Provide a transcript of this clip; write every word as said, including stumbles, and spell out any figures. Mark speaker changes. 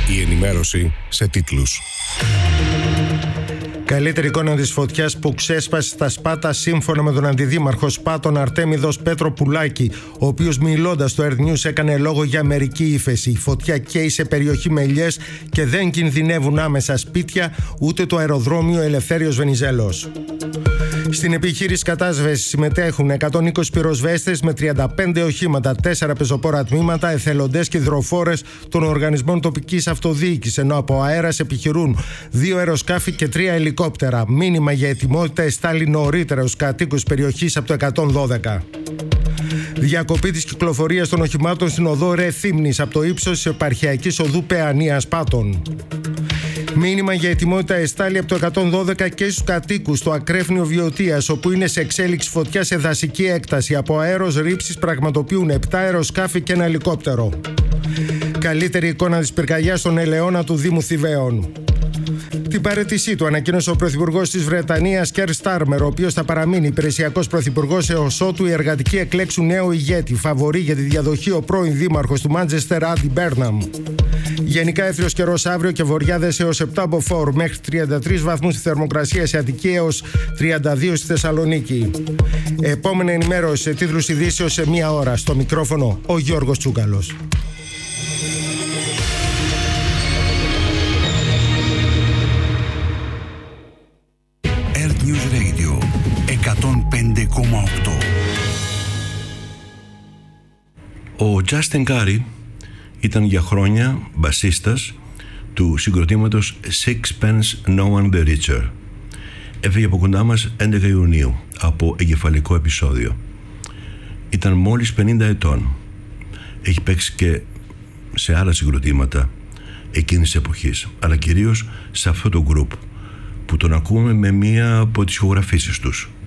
Speaker 1: Η ενημέρωση σε τίτλους.
Speaker 2: Καλύτερη εικόνα της φωτιάς που ξέσπασε στα Σπάτα, σύμφωνα με τον αντιδήμαρχο Σπάτων Αρτέμιδος Πέτρο Πουλάκη, ο οποίος μιλώντας στο Earth News έκανε λόγο για μερική ύφεση. Η φωτιά καίει σε περιοχή με ελιές και δεν κινδυνεύουν άμεσα σπίτια, ούτε το αεροδρόμιο Ελευθέριος Βενιζέλος. Στην επιχείρηση κατάσβεσης συμμετέχουν εκατόν είκοσι πυροσβέστες με τριάντα πέντε οχήματα, τέσσερα πεζοπόρα τμήματα, εθελοντές και υδροφόρες των οργανισμών τοπικής αυτοδιοίκησης, ενώ από αέρας επιχειρούν δύο αεροσκάφη και τρία ελικόπτερα. Μήνυμα για ετοιμότητα εστάλει νωρίτερα στους κατοίκους περιοχής από το εκατόν δώδεκα. Διακοπή της κυκλοφορίας των οχημάτων στην οδό Ρεθύμνης από το ύψος της επαρχιακής οδού Παιανίας Πάτων. Μήνυμα για ετοιμότητα εστάλει από το εκατόν δώδεκα και στους κατοίκους στο Ακρέφνιο Βιωτίας, όπου είναι σε εξέλιξη φωτιά σε δασική έκταση. Από αέρος ρήψης πραγματοποιούν επτά αεροσκάφη και ένα ελικόπτερο. Καλύτερη εικόνα της πυρκαγιάς στον Ελαιώνα του Δήμου Θηβαίων. Την παραίτησή του ανακοίνωσε ο πρωθυπουργός της Βρετανίας Κέρ Στάρμερ, ο οποίος θα παραμείνει υπηρεσιακός πρωθυπουργός έως ότου οι εργατικοί εκλέξουν νέο ηγέτη. Φαβορεί για τη διαδοχή ο πρώην δήμαρχος του Μάντσεστερ, Άντι Μπέρναμ. Γενικά έθριος καιρός αύριο και βοριάδες έως επτά μποφόρ, μέχρι τριάντα τρεις βαθμούς στη θερμοκρασία σε Αττική έως τριάντα δύο στη Θεσσαλονίκη. Επόμενη ενημέρωση σε τίτλους ειδήσεως σε μία ώρα. Στο μικρόφωνο ο Γιώργος Τσούκαλος.
Speaker 3: News Radio εκατόν πέντε κόμμα οκτώ.
Speaker 4: Ο Justin Curry ήταν για χρόνια μπασίστας του συγκροτήματος Sixpence No One The Richer. Έφυγε από κοντά μας έντεκα Ιουνίου από εγκεφαλικό επεισόδιο. Ήταν μόλις πενήντα ετών. Έχει παίξει και σε άλλα συγκροτήματα εκείνης της εποχής, αλλά κυρίως σε αυτό το γκρουπ που τον ακούμε με μία από τις ηχογραφήσεις τους.